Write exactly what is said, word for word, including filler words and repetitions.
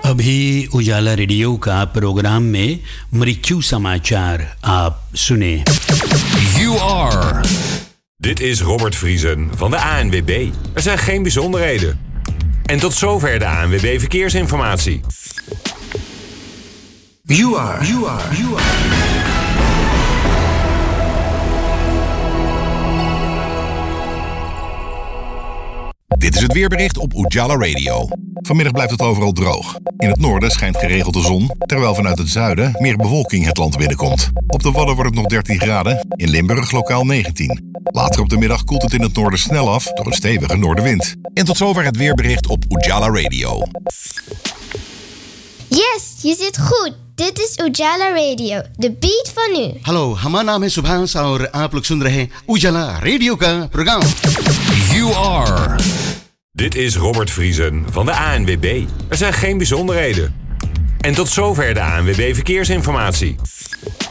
अभी उजाला रेडियो का प्रोग्राम में मृत्यु समाचार आप सुने. You are. Dit is Robert Vriesen van de A N W B. Er zijn geen bijzonderheden. En tot zover de A N W B Verkeersinformatie. You are. You are. You are. Dit is het weerbericht op Ujala Radio. Vanmiddag blijft het overal droog. In het noorden schijnt geregeld de zon, terwijl vanuit het zuiden meer bewolking het land binnenkomt. Op de Wadden wordt het nog dertien graden, in Limburg lokaal negentien. Later op de middag koelt het in het noorden snel af door een stevige noordenwind. En tot zover het weerbericht op Ujala Radio. Yes, je zit goed. Dit is Ujala Radio, de beat van nu. Hello, हमारा नाम है सुभाष और आप लोग सुन रहे हैं उजाला रेडियो का programme. You are. Dit is Robert Vriesen van de A N W B. Er zijn geen bijzonderheden. En tot zover de A N W B Verkeersinformatie.